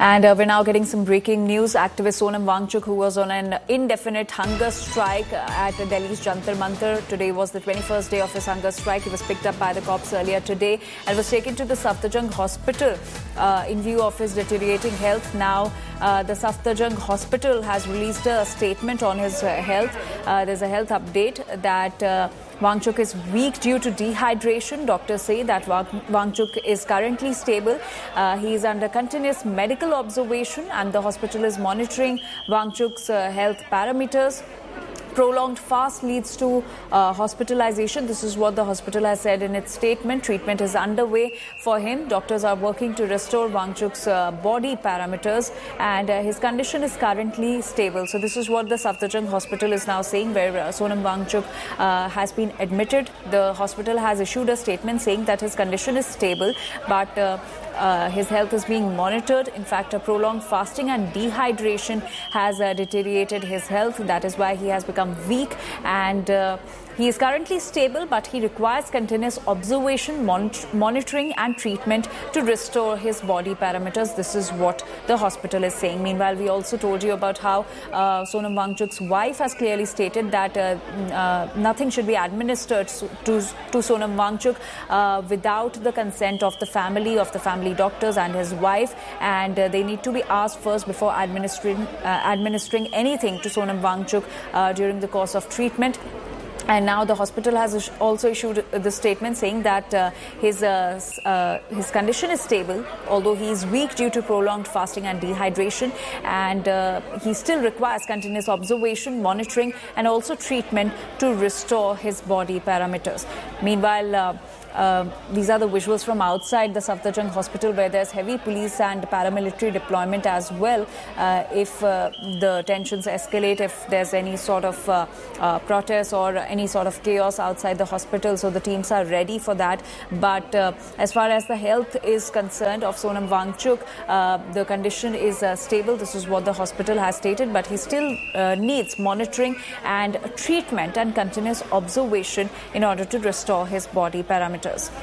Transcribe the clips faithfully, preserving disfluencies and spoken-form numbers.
And uh, we're now getting some breaking news. Activist Sonam Wangchuk, who was on an indefinite hunger strike at Delhi's Jantar Mantar. Today was the twenty-first day of his hunger strike. He was picked up by the cops earlier today and was taken to the Safdarjung hospital uh, in view of his deteriorating health. Now, uh, the Safdarjung hospital has released a statement on his uh, health. Uh, there's a health update that uh, Wangchuk is weak due to dehydration. Doctors say that Wangchuk is currently stable. Uh, he is under continuous medical observation and the hospital is monitoring Wangchuk's uh, health parameters. Prolonged fast leads to uh, hospitalization. This is what the hospital has said in its statement. Treatment is underway for him. Doctors are working to restore Wangchuk's uh, body parameters and uh, his condition is currently stable. So this is what the Safdarjung hospital is now saying, where uh, Sonam Wangchuk uh, has been admitted. The hospital has issued a statement saying that his condition is stable, but uh, Uh, his health is being monitored. In fact, a prolonged fasting and dehydration has uh, deteriorated his health. That is why he has become weak and uh, he is currently stable, but he requires continuous observation, mon- monitoring and treatment to restore his body parameters. This is what the hospital is saying. Meanwhile, we also told you about how uh, Sonam Wangchuk's wife has clearly stated that uh, uh, nothing should be administered to, to Sonam Wangchuk uh, without the consent of the family, of the family doctors and his wife, and uh, they need to be asked first before administering, uh, administering anything to Sonam Wangchuk uh, during the course of treatment. And now the hospital has also issued the statement saying that uh, his uh, uh, his condition is stable, although he is weak due to prolonged fasting and dehydration, and uh, he still requires continuous observation, monitoring, and also treatment to restore his body parameters. Meanwhile, uh, Uh, these are the visuals from outside the Safdarjung hospital, where there's heavy police and paramilitary deployment as well. Uh, if uh, the tensions escalate, if there's any sort of uh, uh, protest or any sort of chaos outside the hospital, so the teams are ready for that. But uh, as far as the health is concerned of Sonam Wangchuk, uh, the condition is uh, stable. This is what the hospital has stated, but he still uh, needs monitoring and treatment and continuous observation in order to restore his body parameters.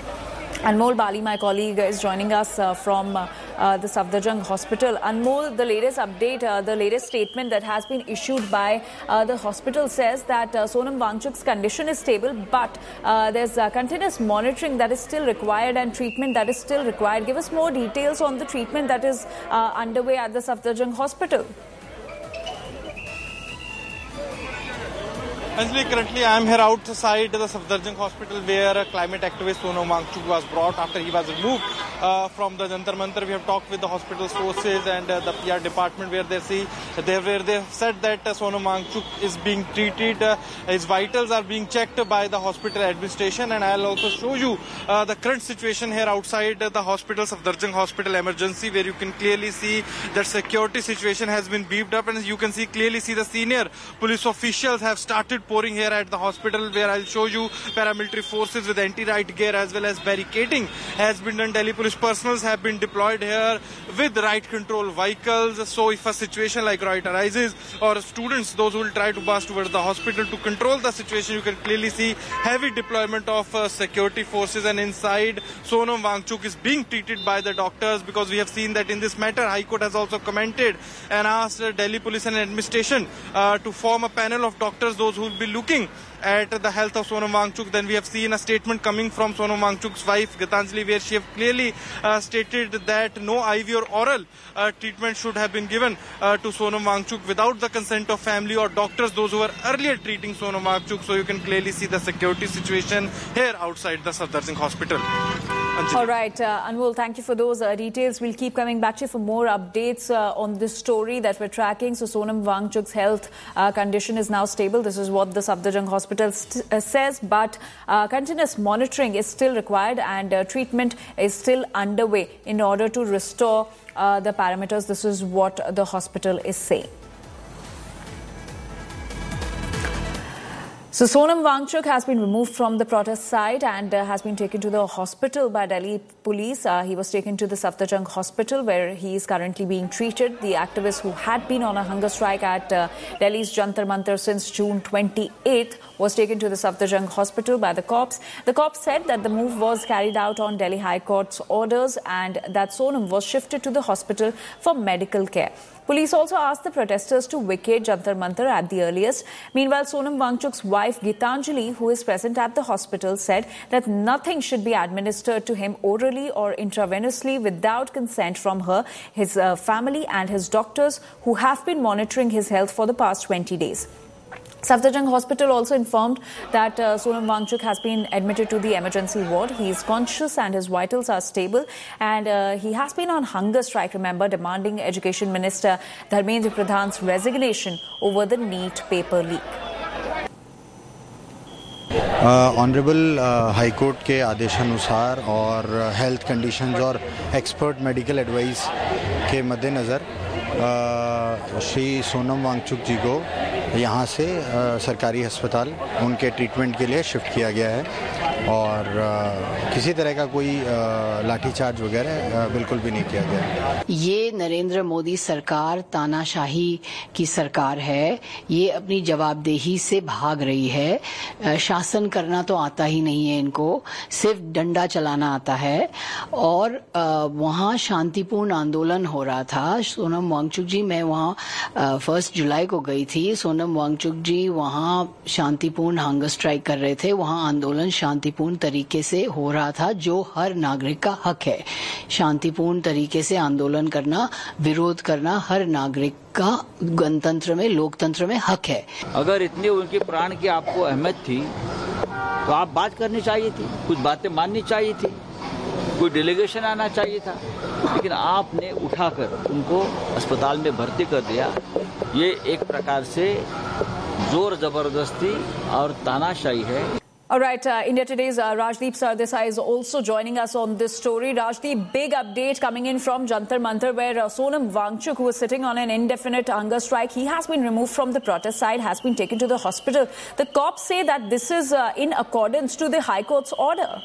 Anmol Bali, my colleague, is joining us uh, from uh, uh, the Safdarjung hospital. Anmol, the latest update, uh, the latest statement that has been issued by uh, the hospital says that uh, Sonam Wangchuk's condition is stable, but uh, there's uh, continuous monitoring that is still required and treatment that is still required. Give us more details on the treatment that is uh, underway at the Safdarjung hospital. Anjali, currently I am here outside the Safdarjung hospital, where a climate activist Sonam Wangchuk was brought after he was removed uh, from the Jantar Mantar. We have talked with the hospital's forces and uh, the P R department, where they see they where they said that uh, Sonam Wangchuk is being treated, uh, his vitals are being checked by the hospital administration, and I'll also show you uh, the current situation here outside uh, the hospital, Safdarjung hospital emergency, where you can clearly see that security situation has been beefed up, and you can see clearly see the senior police officials have started pouring here at the hospital, where I'll show you paramilitary forces with anti-riot gear as well as barricading has been done. Delhi police personnel have been deployed here with riot control vehicles. So if a situation like riot arises, or students, those who will try to pass towards the hospital, to control the situation, you can clearly see heavy deployment of uh, security forces. And inside, Sonam Wangchuk is being treated by the doctors, because we have seen that in this matter, High Court has also commented and asked uh, Delhi police and administration uh, to form a panel of doctors, those who will be looking at the health of Sonam Wangchuk. Then we have seen a statement coming from Sonam Wangchuk's wife, Gitanjali, where she have clearly uh, stated that no I V or oral uh, treatment should have been given uh, to Sonam Wangchuk without the consent of family or doctors, those who were earlier treating Sonam Wangchuk. So you can clearly see the security situation here outside the Safdarjung hospital. Anjali. All right, uh, Anmol, thank you for those uh, details. We'll keep coming back to you for more updates uh, on this story that we're tracking. So Sonam Wangchuk's health uh, condition is now stable. This is what the Safdarjung hospital st- uh, says, but uh, continuous monitoring is still required and uh, treatment is still underway in order to restore uh, the parameters. This is what the hospital is saying. So Sonam Wangchuk has been removed from the protest site and uh, has been taken to the hospital by Delhi police. Uh, he was taken to the Safdarjung hospital where he is currently being treated. The activist who had been on a hunger strike at uh, Delhi's Jantar Mantar since June twenty-eighth was taken to the Safdarjung hospital by the cops. The cops said that the move was carried out on Delhi High Court's orders and that Sonam was shifted to the hospital for medical care. Police also asked the protesters to vacate Jantar Mantar at the earliest. Meanwhile, Sonam Wangchuk's wife Gitanjali, who is present at the hospital, said that nothing should be administered to him orally or intravenously without consent from her, his uh, family and his doctors who have been monitoring his health for the past twenty days. Safdarjung Hospital also informed that uh, Sonam Wangchuk has been admitted to the emergency ward. He is conscious and his vitals are stable. And uh, he has been on hunger strike, remember, demanding Education Minister Dharmendra Pradhan's resignation over the NEET paper leak. Honourable high court के आदेशानुसार और health conditions और expert medical advice के मद्देनज़र श्री सोनम वांगचुक जी को यहाँ से आ, सरकारी अस्पताल उनके ट्रीटमेंट के लिए शिफ्ट किया गया है और आ, किसी तरह का कोई लाठीचार्ज वगैरह बिल्कुल भी नहीं किया गया। ये नरेंद्र मोदी सरकार तानाशाही की सरकार है। ये अपनी जवाबदेही से भाग रही है। शासन करना तो आता ही नहीं है इनको, सिर्फ डंडा चलाना आता है। और वहाँ शांतिपूर्ण आंदोलन हो रहा था। सोनम वांगचुक जी, मैं वहाँ फर्स्ट जुलाई को गई थी। सोनम वांगचुक जी वहाँ शांतिपूर्ण हंगर स्ट्राइक कर रहे थे। वहाँ आंदोलन शांतिपूर्ण तरीके से हो रहा था, जो हर नागरिक का हक है। शांतिपूर्ण तरीके से आंदोलन करना, विरोध करना हर नागरिक का गणतंत्र में, लोकतंत्र में हक है। अगर इतनी उनके प्राण की आपको अहमियत थी तो आप बात करनी चाहिए थी, कुछ बातें माननी चाहिए थी, कोई डेलीगेशन आना चाहिए था, लेकिन आपने उठाकर उनको अस्पताल में भर्ती कर दिया। ये एक प्रकार से जोर जबरदस्ती और तानाशाही है। All right, uh, India Today's uh, Rajdeep Sardesai is also joining us on this story. Rajdeep, big update coming in from Jantar Mantar where uh, Sonam Wangchuk, who was sitting on an indefinite hunger strike, he has been removed from the protest side, has been taken to the hospital. The cops say that this is uh, in accordance to the High Court's order.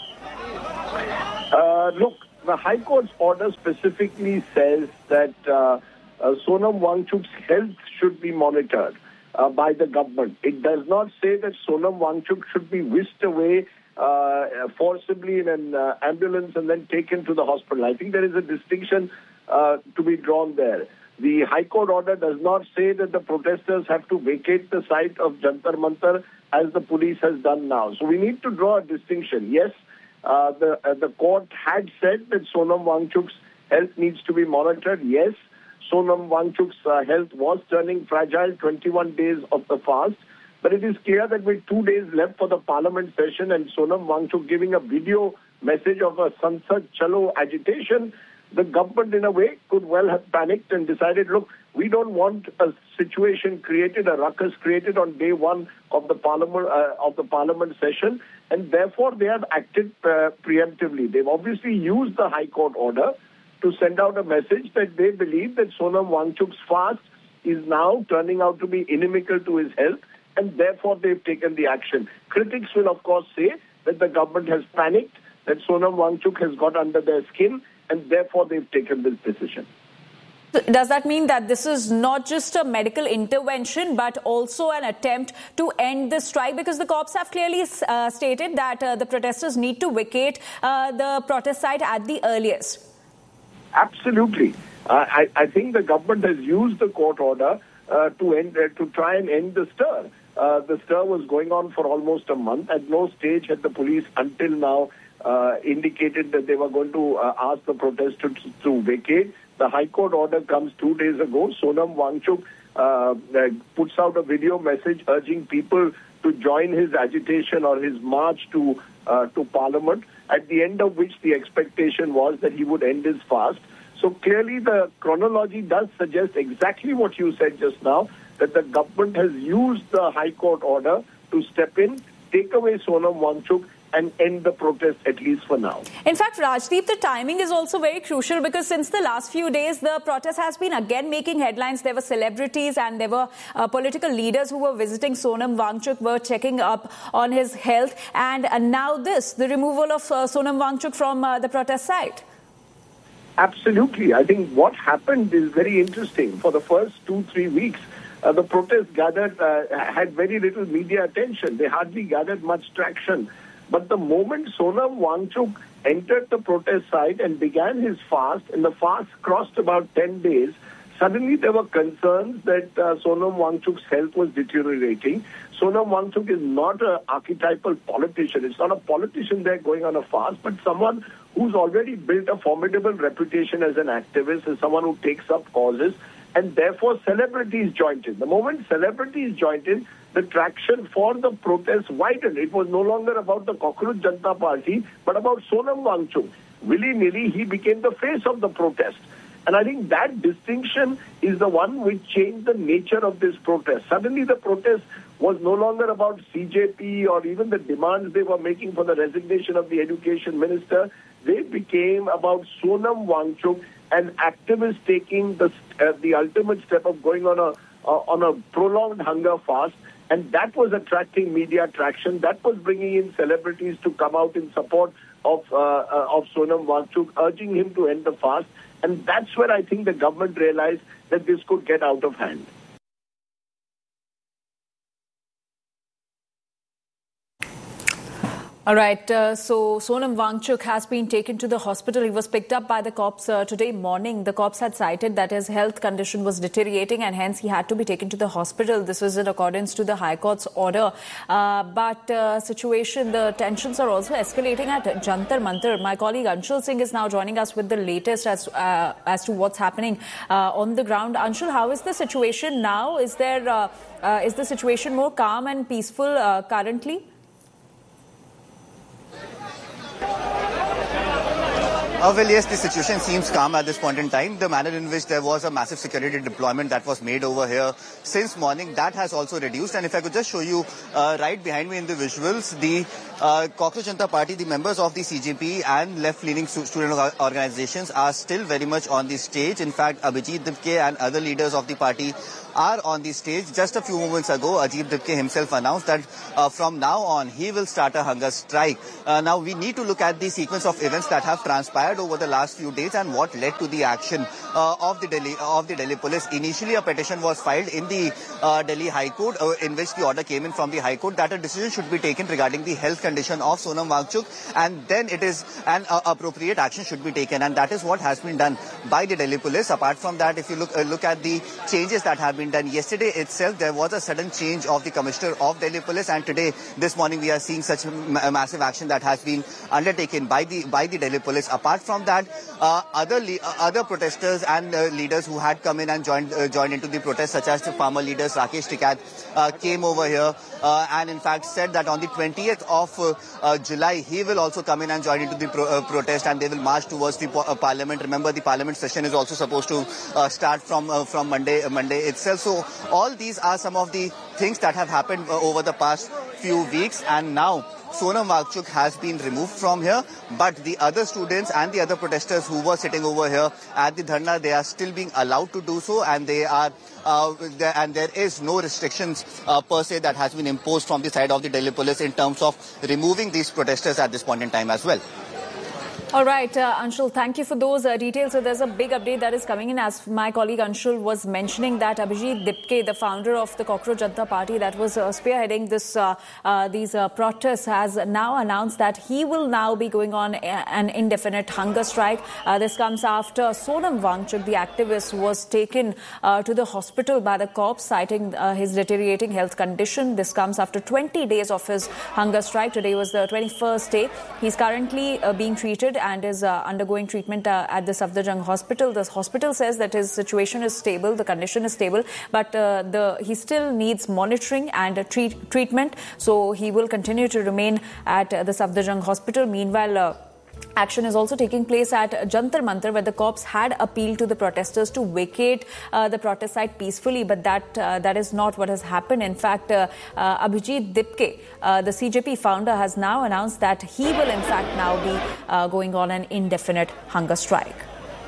Uh, look, the High Court's order specifically says that uh, uh, Sonam Wangchuk's health should be monitored Uh, by the government. It does not say that Sonam Wangchuk should be whisked away uh, forcibly in an uh, ambulance and then taken to the hospital. I think there is a distinction uh, to be drawn there. The High Court order does not say that the protesters have to vacate the site of Jantar Mantar as the police has done now. So we need to draw a distinction. Yes, uh, the, uh, the court had said that Sonam Wangchuk's health needs to be monitored. Yes, Sonam Wangchuk's uh, health was turning fragile, twenty-one days of the fast. But it is clear that with two days left for the parliament session and Sonam Wangchuk giving a video message of a Sansad Chalo agitation, the government in a way could well have panicked and decided, look, we don't want a situation created, a ruckus created on day one of the parliament, uh, of the parliament session. And therefore they have acted uh, preemptively. They've obviously used the High Court order to send out a message that they believe that Sonam Wangchuk's fast is now turning out to be inimical to his health, and therefore they've taken the action. Critics will, of course, say that the government has panicked, that Sonam Wangchuk has got under their skin, and therefore they've taken this decision. Does that mean that this is not just a medical intervention, but also an attempt to end the strike? Because the cops have clearly uh, stated that uh, the protesters need to vacate uh, the protest site at the earliest. Absolutely. Uh, I, I think the government has used the court order uh, to end, uh, to try and end the stir. Uh, the stir was going on for almost a month. At no stage had the police until now uh, indicated that they were going to uh, ask the protesters to, to vacate. The High Court order comes two days ago. Sonam Wangchuk uh, uh, puts out a video message urging people to join his agitation or his march to uh, to Parliament, at the end of which the expectation was that he would end his fast. So clearly the chronology does suggest exactly what you said just now, that the government has used the High Court order to step in, take away Sonam Wangchuk, and end the protest, at least for now. In fact, Rajdeep, the timing is also very crucial because since the last few days, the protest has been again making headlines. There were celebrities and there were uh, political leaders who were visiting Sonam Wangchuk, were checking up on his health. And uh, now this, the removal of uh, Sonam Wangchuk from uh, the protest site. Absolutely. I think what happened is very interesting. For the first two, three weeks, uh, the protest gathered, uh, had very little media attention. They hardly gathered much traction. But the moment Sonam Wangchuk entered the protest site and began his fast, and the fast crossed about ten days, suddenly there were concerns that uh, Sonam Wangchuk's health was deteriorating. Sonam Wangchuk is not an archetypal politician. It's not a politician there going on a fast, but someone who's already built a formidable reputation as an activist, as someone who takes up causes, and therefore celebrities joined in. The moment celebrities joined in, the traction for the protest widened. It was no longer about the Cockroach Janata Party, but about Sonam Wangchuk. Willy-nilly, he became the face of the protest. And I think that distinction is the one which changed the nature of this protest. Suddenly the protest was no longer about C J P or even the demands they were making for the resignation of the education minister. They became about Sonam Wangchuk, an activist taking the uh, the ultimate step of going on a uh, on a prolonged hunger fast. And that was attracting media traction. That was bringing in celebrities to come out in support of uh, uh, of Sonam Wangchuk, urging him to end the fast. And that's where I think the government realized that this could get out of hand. All right, uh, so Sonam Wangchuk has been taken to the hospital. He was picked up by the cops uh, today morning. The cops had cited that his health condition was deteriorating and hence he had to be taken to the hospital. This was in accordance to the High Court's order. Uh, but uh, situation, the tensions are also escalating at Jantar Mantar. My colleague Anshul Singh is now joining us with the latest as, uh, as to what's happening uh, on the ground. Anshul, how is the situation now? Is there uh, uh, is the situation more calm and peaceful uh, currently? Uh, well, yes, the situation seems calm at this point in time. The manner in which there was a massive security deployment that was made over here since morning, that has also reduced. And if I could just show you uh, right behind me in the visuals, the uh, Cockroach Janata Party, the members of the C J P and left-leaning student organizations are still very much on the stage. In fact, Abhijit Dipke and other leaders of the party are on the stage. Just a few moments ago, Ajit Dipke himself announced that uh, from now on, he will start a hunger strike. Uh, now, we need to look at the sequence of events that have transpired over the last few days and what led to the action uh, of the Delhi of the Delhi police. Initially, a petition was filed in the uh, Delhi High Court, uh, in which the order came in from the High Court that a decision should be taken regarding the health condition of Sonam Wangchuk, and then it is an uh, appropriate action should be taken, and that is what has been done by the Delhi police. Apart from that, if you look uh, look at the changes that have been done yesterday itself, there was a sudden change of the Commissioner of Delhi Police, and today, this morning, we are seeing such a massive action that has been undertaken by the by the Delhi Police. Apart from that, uh, other uh, other protesters and uh, leaders who had come in and joined uh, joined into the protest, such as the farmer leaders Rakesh Tikait, uh, came over here uh, and in fact said that on the twentieth of uh, uh, July, he will also come in and join into the pro uh, protest, and they will march towards the uh, Parliament. Remember, the Parliament session is also supposed to uh, start from uh, from Monday uh, Monday itself. So all these are some of the things that have happened uh, over the past few weeks, and now Sonam Wangchuk has been removed from here, but the other students and the other protesters who were sitting over here at the dharna, they are still being allowed to do so, and they are uh, there, and there is no restrictions uh, per se that has been imposed from the side of the Delhi police in terms of removing these protesters at this point in time as well. All right, uh, Anshul, thank you for those uh, details. So there's a big update that is coming in, as my colleague Anshul was mentioning, that Abhijit Dipke, the founder of the Cockroach Janata Party that was uh, spearheading this uh, uh, these uh, protests, has now announced that he will now be going on a, an indefinite hunger strike. Uh, this comes after Sonam Wangchuk, the activist, was taken uh, to the hospital by the cops, citing uh, his deteriorating health condition. This comes after twenty days of his hunger strike. Today was the twenty-first day. He's currently uh, being treated and is uh, undergoing treatment uh, at the Safdarjung hospital. The hospital says that his situation is stable, the condition is stable, but uh, the he still needs monitoring and uh, treat, treatment. So he will continue to remain at uh, the Safdarjung hospital. Meanwhile, uh, Action is also taking place at Jantar Mantar, where the cops had appealed to the protesters to vacate uh, the protest site peacefully, but that uh, that is not what has happened. In fact, uh, uh, Abhijit Dipke, uh, the C J P founder, has now announced that he will in fact now be uh, going on an indefinite hunger strike.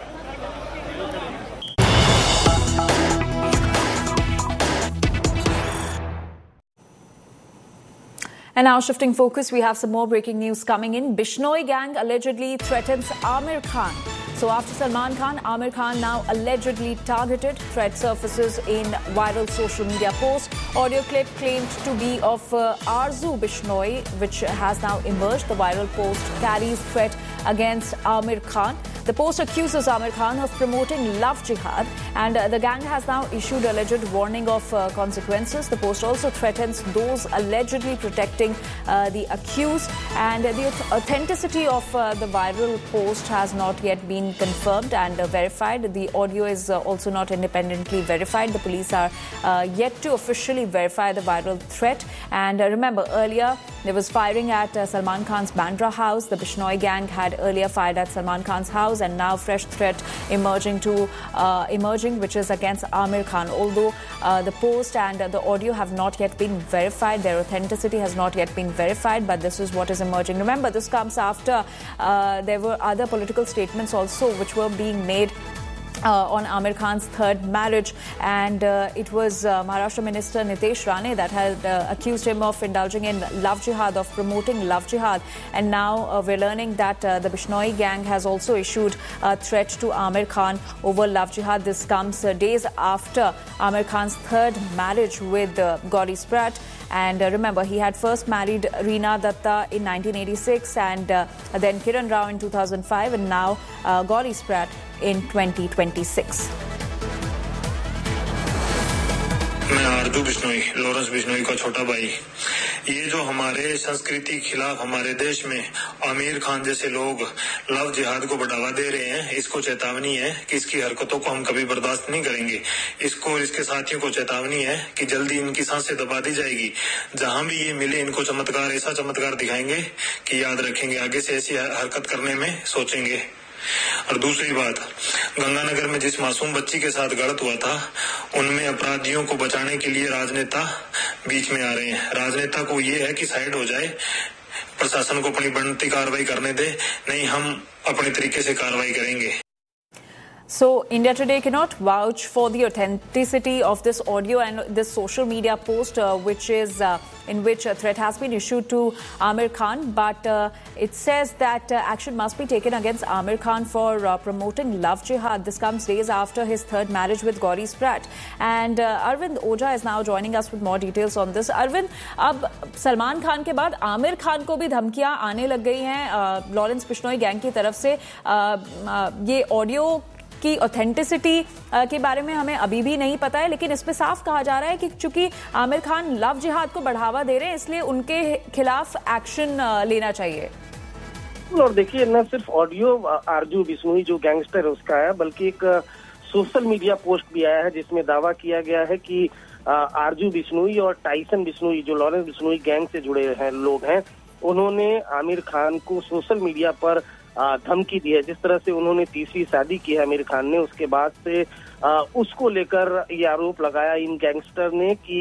And now shifting focus, we have some more breaking news coming in. Bishnoi gang allegedly threatens Aamir Khan. So after Salman Khan, Aamir Khan now allegedly targeted. Threat surfaces in viral social media post. Audio clip claimed to be of uh, Arzu Bishnoi, which has now emerged. The viral post carries threat against Aamir Khan. The post accuses Aamir Khan of promoting love jihad, and uh, the gang has now issued alleged warning of uh, consequences. The post also threatens those allegedly protecting uh, the accused, and uh, the authenticity of uh, the viral post has not yet been confirmed and uh, verified. The audio is uh, also not independently verified. The police are uh, yet to officially verify the viral threat. And uh, remember, earlier there was firing at uh, Salman Khan's Bandra house. The Bishnoi gang had earlier fired at Salman Khan's house, and now fresh threat emerging to uh, emerging, which is against Aamir Khan. Although uh, the post and uh, the audio have not yet been verified, their authenticity has not yet been verified, but this is what is emerging. Remember, this comes after uh, there were other political statements also which were being made Uh, on Aamir Khan's third marriage, and uh, it was uh, Maharashtra Minister Nitesh Rane that had uh, accused him of indulging in love jihad, of promoting love jihad, and now uh, we're learning that uh, the Bishnoi gang has also issued a threat to Aamir Khan over love jihad. This comes uh, days after Aamir Khan's third marriage with uh, Gauri Sprat. And uh, remember, he had first married Reena Datta in nineteen eighty-six, and uh, then Kiran Rao in two thousand five, and now uh, Gauri Sprat in twenty twenty-six. मैं आरजू Bishnoi, Lawrence Bishnoi का छोटा भाई, ये जो हमारे संस्कृति के खिलाफ हमारे देश में आमिर खान जैसे लोग लव जिहाद को बढ़ावा दे रहे हैं, इसको चेतावनी है कि इसकी हरकतों को हम कभी बर्दाश्त नहीं करेंगे। इसको और इसके साथियों को चेतावनी है कि जल्दी इनकी सांसें दबा दी जाएगी। जहां भी ये मिले, इनको चमत्कार, ऐसा चमत्कार दिखाएंगे कि याद रखेंगे, आगे से ऐसी हरकत करने में सोचेंगे। और दूसरी बात, गंगानगर में जिस मासूम बच्ची के साथ गलत हुआ था, उनमें अपराधियों को बचाने के लिए राजनेता बीच में आ रहे हैं। राजनेता को ये है कि साइड हो जाए, प्रशासन को अपनी बनती कार्रवाई करने दे, नहीं हम अपने तरीके से कार्रवाई करेंगे। So, India Today cannot vouch for the authenticity of this audio and this social media post, uh, which is uh, in which a threat has been issued to Aamir Khan. But uh, it says that uh, action must be taken against Aamir Khan for uh, promoting love jihad. This comes days after his third marriage with Gauri Sprat. And uh, Arvind Oja is now joining us with more details on this. Arvind, अब सलमान खान के बाद आमिर खान को भी धमकियां आने लग गई हैं लॉरेंस बिश्नोई गैंग की तरफ से। आ, आ, ये ऑडियो की ऑथेंटिसिटी के बारे में हमें अभी भी नहीं पता है, लेकिन इस पे साफ कहा जा रहा है कि चूंकि आमिर खान लव जिहाद को बढ़ावा दे रहे हैं, इसलिए उनके खिलाफ एक्शन लेना चाहिए। और देखिए, न सिर्फ ऑडियो आरजू बिश्नोई जो गैंगस्टर है उसका है, बल्कि एक सोशल मीडिया पोस्ट भी आया है जिसमें दावा किया गया है कि आरजू बिश्नोई और टाइसन बिश्नोई जो लॉरेंस बिश्नोई गैंग से जुड़े हैं लोग हैं, उन्होंने आमिर खान को सोशल मीडिया पर धमकी दी है। जिस तरह से उन्होंने तीसरी शादी की है आमिर खान ने, उसके बाद से आ, उसको लेकर ये आरोप लगाया इन गैंगस्टर ने कि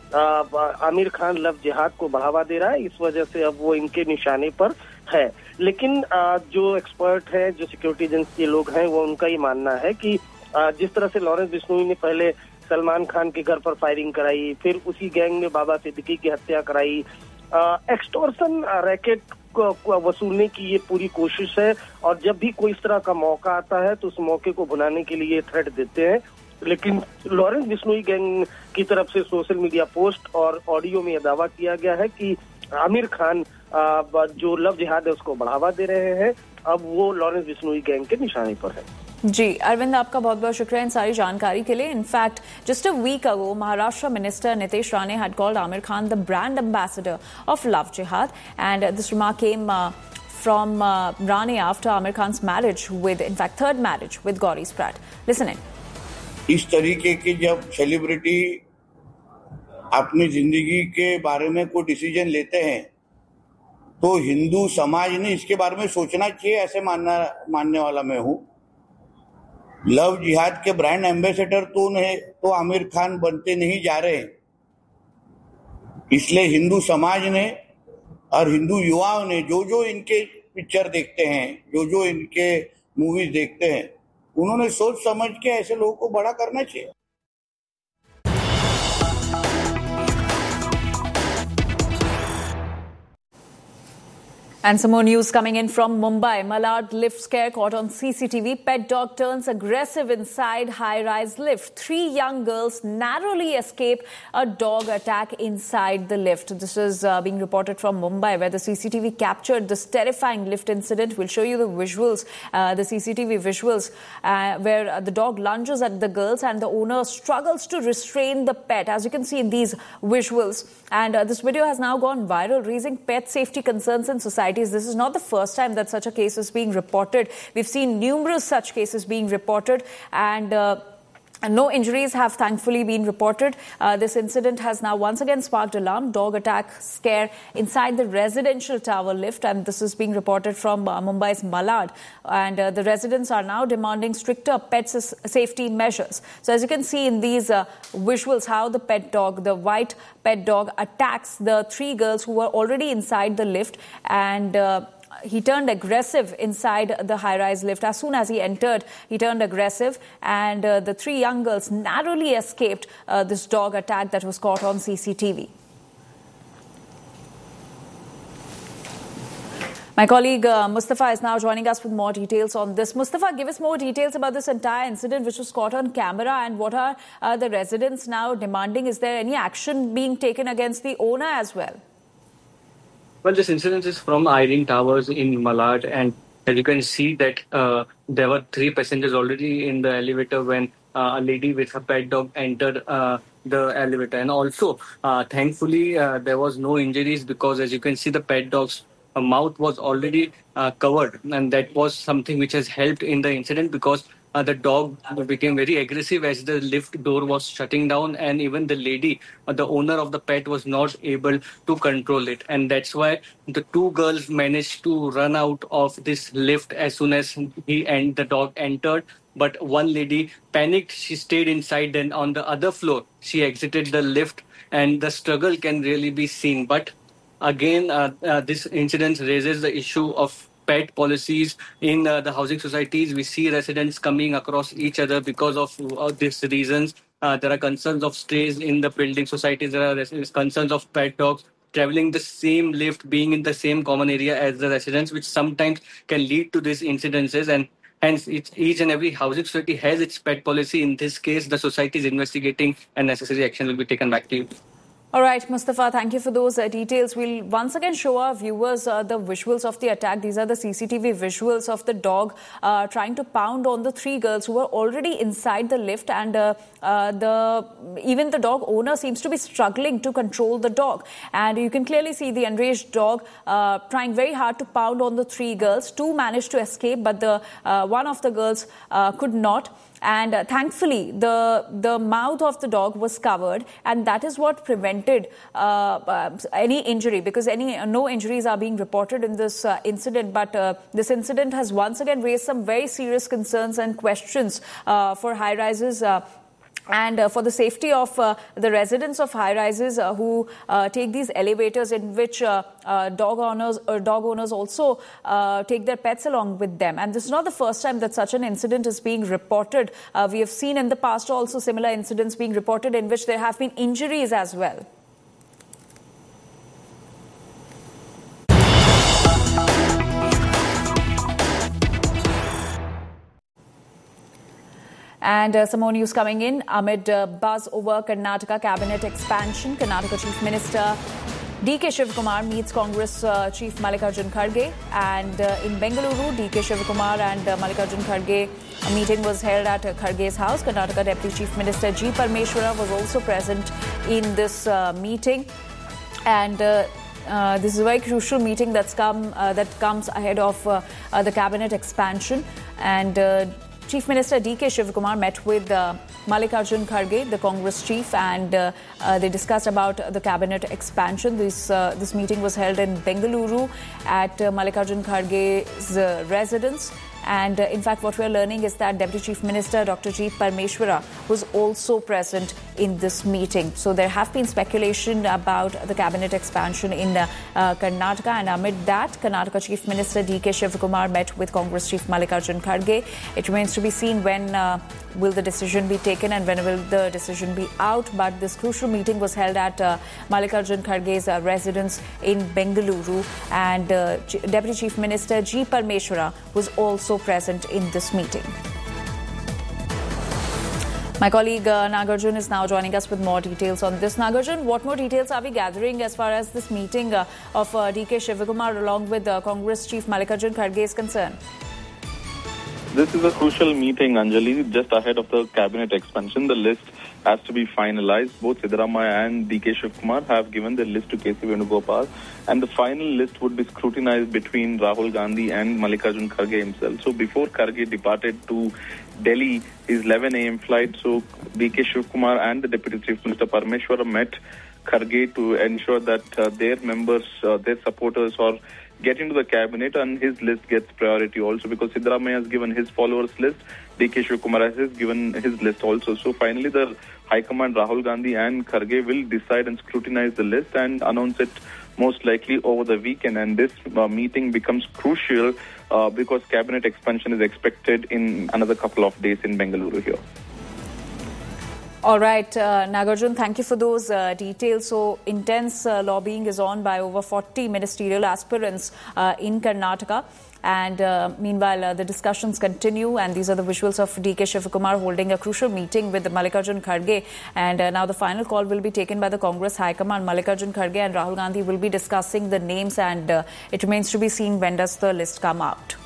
आमिर खान लव जिहाद को बढ़ावा दे रहा है, इस वजह से अब वो इनके निशाने पर है। लेकिन आ, जो एक्सपर्ट है, जो सिक्योरिटी एजेंसी के लोग हैं, वो उनका ही मानना है कि आ, जिस तरह से लॉरेंस बिश्नोई ने पहले सलमान खान के घर पर फायरिंग कराई, फिर उसी गैंग में बाबा सिद्दीकी की हत्या कराई, एक्सटॉर्शन रैकेट को वसूलने की ये पूरी कोशिश है, और जब भी कोई इस तरह का मौका आता है तो उस मौके को भुनाने के लिए थ्रेट देते हैं। लेकिन लॉरेंस बिश्नोई गैंग की तरफ से सोशल मीडिया पोस्ट और ऑडियो में यह दावा किया गया है कि आमिर खान जो लव जिहाद है उसको बढ़ावा दे रहे हैं, अब वो लॉरेंस बिश्नोई गैंग के निशाने पर है। जी अरविंद, आपका बहुत बहुत शुक्रिया इन सारी जानकारी के लिए। In fact just a week ago Maharashtra minister Nitesh Rane had called Aamir Khan the brand ambassador of love jihad, and this remark came uh, from uh, Rane after Aamir Khan's marriage with, in fact third marriage with Gauri Sprat. Listen in. इस तरीके की जब celebrity अपनी जिंदगी के बारे में कोई डिसीजन लेते हैं तो हिंदू समाज ने इसके बारे में सोचना चाहिए, ऐसे मानना मानने वाला मैं हूं। लव जिहाद के ब्रांड एम्बेसडर तो नहीं तो आमिर खान बनते नहीं जा रहे, इसलिए हिंदू समाज ने और हिंदू युवाओं ने जो जो इनके पिक्चर देखते हैं, जो जो इनके मूवीज देखते हैं, उन्होंने सोच समझ के ऐसे लोगों को बड़ा करना चाहिए। And some more news coming in from Mumbai. Malad lift scare caught on C C T V. Pet dog turns aggressive inside high-rise lift. Three young girls narrowly escape a dog attack inside the lift. This is uh, being reported from Mumbai, where the C C T V captured this terrifying lift incident. We'll show you the visuals, uh, the C C T V visuals, uh, where uh, the dog lunges at the girls and the owner struggles to restrain the pet, as you can see in these visuals. And uh, this video has now gone viral, raising pet safety concerns in society. This is not the first time that such a case is being reported. We've seen numerous such cases being reported, and uh, no injuries have thankfully been reported. Uh, this incident has now once again sparked alarm. Dog attack scare inside the residential tower lift, and this is being reported from uh, Mumbai's Malad. And uh, the residents are now demanding stricter pet safety measures. So as you can see in these uh, visuals, how the pet dog, the white pet dog, attacks the three girls who were already inside the lift, and uh, he turned aggressive inside the high-rise lift. As soon as he entered, he turned aggressive, and uh, the three young girls narrowly escaped uh, this dog attack that was caught on C C T V. My colleague uh, Mustafa is now joining us with more details on this. Mustafa, give us more details about this entire incident which was caught on camera, and what are uh, the residents now demanding? Is there any action being taken against the owner as well? Well, this incident is from Irene Towers in Malad, and as you can see that uh, there were three passengers already in the elevator when uh, a lady with her pet dog entered uh, the elevator. And also, uh, thankfully, uh, there was no injuries, because as you can see, the pet dog's uh, mouth was already uh, covered, and that was something which has helped in the incident, because Uh, the dog became very aggressive as the lift door was shutting down, and even the lady, uh, the owner of the pet, was not able to control it. And that's why the two girls managed to run out of this lift as soon as he and the dog entered. But one lady panicked. She stayed inside. Then on the other floor, she exited the lift, and the struggle can really be seen. But again, uh, uh, this incident raises the issue of pet policies in uh, the housing societies. We see residents coming across each other because of uh, these reasons. Uh, there are concerns of strays in the building societies. There are concerns of pet dogs traveling the same lift, being in the same common area as the residents, which sometimes can lead to these incidences. And hence, it's, each and every housing society has its pet policy. In this case, the society is investigating, and necessary action will be taken. Back to you. All right, Mustafa, thank you for those uh, details. We'll once again show our viewers uh, the visuals of the attack. These are the C C T V visuals of the dog uh, trying to pound on the three girls who were already inside the lift, and uh, uh, the even the dog owner seems to be struggling to control the dog. And you can clearly see the enraged dog uh, trying very hard to pound on the three girls. Two managed to escape, but the uh, one of the girls uh, could not. And uh, thankfully, the the mouth of the dog was covered, and that is what prevented uh, uh, any injury, because any uh, no injuries are being reported in this uh, incident. But uh, this incident has once again raised some very serious concerns and questions uh, for high-rises. Uh, And uh, for the safety of uh, the residents of high-rises uh, who uh, take these elevators, in which uh, uh, dog owners or dog owners also uh, take their pets along with them. And this is not the first time that such an incident is being reported. Uh, we have seen in the past also similar incidents being reported in which there have been injuries as well. And uh, some more news coming in. Amid uh, buzz over Karnataka cabinet expansion, Karnataka Chief Minister D K Shivakumar meets Congress uh, Chief Mallikarjun Kharge. And uh, in Bengaluru, D K Shivakumar and uh, Mallikarjun Kharge, a meeting was held at uh, Kharge's house. Karnataka Deputy Chief Minister G. Parmeshwara was also present in this uh, meeting. And uh, uh, this is a very crucial meeting that's come uh, that comes ahead of uh, uh, the cabinet expansion. And uh, Chief Minister D K Shivakumar met with uh, Mallikarjun Kharge, the Congress chief, and uh, uh, they discussed about the cabinet expansion. This uh, this meeting was held in Bengaluru at uh, Mallikarjun Kharge's uh, residence. And uh, in fact, what we're learning is that Deputy Chief Minister Doctor G. Parmeshwara was also present in this meeting. So there have been speculation about the cabinet expansion in uh, uh, Karnataka. And amid that, Karnataka Chief Minister D K Shivakumar met with Congress Chief Mallikarjun Kharge. It remains to be seen when uh, will the decision be taken and when will the decision be out. But this crucial meeting was held at uh, Mallikarjun Kharge's uh, residence in Bengaluru. And uh, G- Deputy Chief Minister G. Parmeshwara was also present in this meeting. My colleague uh, Nagarjun is now joining us with more details on this. Nagarjun, what more details are we gathering as far as this meeting uh, of uh, D K Shivakumar along with uh, Congress Chief Mallikarjun Kharge is concerned? This is a crucial meeting, Anjali, just ahead of the cabinet expansion. The list has to be finalized. Both Siddaramaiah and D K Shivakumar have given the list to K C Venugopal, and the final list would be scrutinized between Rahul Gandhi and Mallikarjun Kharge himself. So before Kharge departed to Delhi, his eleven a.m. flight, so D K Shivakumar and the Deputy Chief Minister Parmeshwara met Kharge to ensure that uh, their members, uh, their supporters are get into the cabinet, and his list gets priority also, because Siddaramaiah has given his followers list, D K Shivakumar has given his list also. So finally the High Command, Rahul Gandhi and Kharge, will decide and scrutinize the list and announce it most likely over the weekend. And this uh, meeting becomes crucial uh, because cabinet expansion is expected in another couple of days in Bengaluru here. All right, uh, Nagarjun, thank you for those uh, details. So intense uh, lobbying is on by over forty ministerial aspirants uh, in Karnataka. And uh, meanwhile, uh, the discussions continue. And these are the visuals of D K Shivakumar holding a crucial meeting with Mallikarjun Kharge. And uh, now the final call will be taken by the Congress High Command. Mallikarjun Kharge and Rahul Gandhi will be discussing the names. And uh, it remains to be seen when does the list come out.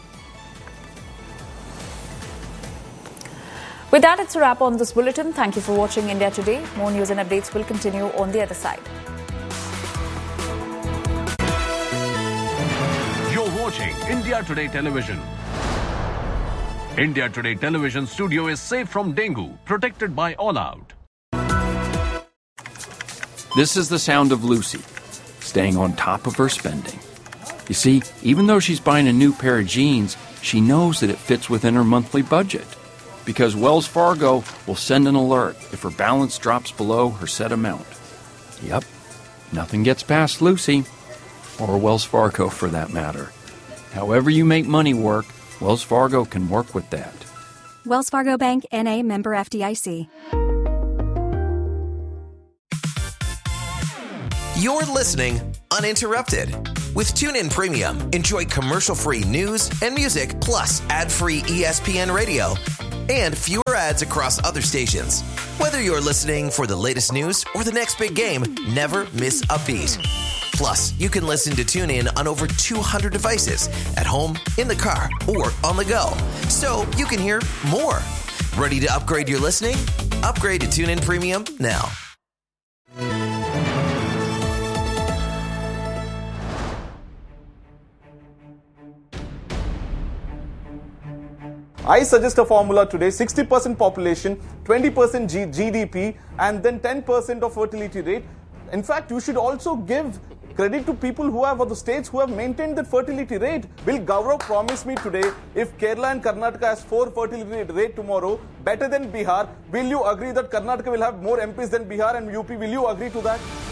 With that, it's a wrap on this bulletin. Thank you for watching India Today. More news and updates will continue on the other side. You're watching India Today Television. India Today Television studio is safe from dengue, protected by All Out. This is the sound of Lucy, staying on top of her spending. You see, even though she's buying a new pair of jeans, she knows that it fits within her monthly budget. Because Wells Fargo will send an alert if her balance drops below her set amount. Yep, nothing gets past Lucy, or Wells Fargo for that matter. However you make money work, Wells Fargo can work with that. Wells Fargo Bank, N A, member F D I C. You're listening uninterrupted. With TuneIn Premium, enjoy commercial-free news and music, plus ad-free E S P N radio, and fewer ads across other stations. Whether you're listening for the latest news or the next big game, never miss a beat. Plus, you can listen to TuneIn on over two hundred devices, at home, in the car, or on the go. So you can hear more. Ready to upgrade your listening? Upgrade to TuneIn Premium now. I suggest a formula today: sixty percent population, twenty percent G- GDP, and then ten percent of fertility rate. In fact, you should also give credit to people who have, or the states who have maintained that fertility rate. Will Gaurav promise me today, if Kerala and Karnataka has four fertility rate tomorrow, better than Bihar, will you agree that Karnataka will have more M Ps than Bihar, and U P, will you agree to that?